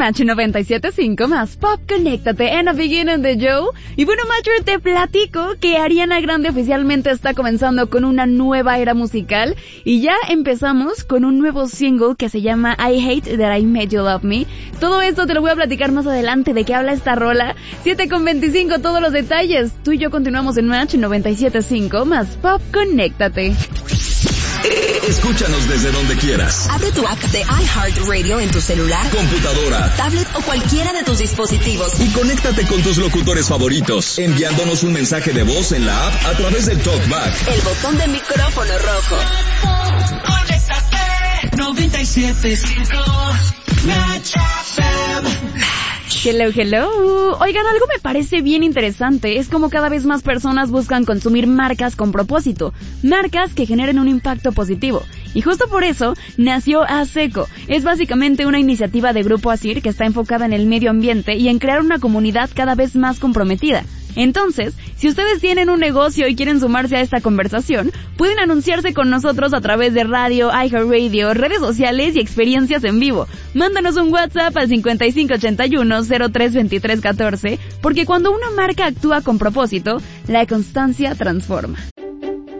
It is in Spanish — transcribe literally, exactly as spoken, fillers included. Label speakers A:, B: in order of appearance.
A: Match noventa y siete punto cinco más Pop, conéctate en The Beginning de Joe. Y bueno, Matcher, te platico que Ariana Grande oficialmente está comenzando con una nueva era musical y ya empezamos con un nuevo single que se llama I Hate That I Made You Love Me. Todo esto te lo voy a platicar más adelante de qué habla esta rola. siete con veinticinco, todos los detalles. Tú y yo continuamos en Match noventa y siete punto cinco más Pop, conéctate.
B: Escúchanos desde donde quieras.
C: Abre tu app de iHeartRadio en tu celular,
B: computadora,
C: tablet o cualquiera de tus dispositivos.
B: Y conéctate con tus locutores favoritos, enviándonos un mensaje de voz en la app a través del TalkBack.
C: El botón de micrófono rojo.
D: Conéctate noventa y siete punto cinco Match F M.
A: Hello, hello. Oigan, algo me parece bien interesante. Es como cada vez más personas buscan consumir marcas con propósito. Marcas que generen un impacto positivo. Y justo por eso nació ASECO. Es básicamente una iniciativa de Grupo Asir que está enfocada en el medio ambiente y en crear una comunidad cada vez más comprometida. Entonces, si ustedes tienen un negocio y quieren sumarse a esta conversación, pueden anunciarse con nosotros a través de radio, iHeartRadio, redes sociales y experiencias en vivo. Mándanos un WhatsApp al cincuenta y cinco ochenta y uno cero tres veintitrés catorce, porque cuando una marca actúa con propósito, la constancia transforma.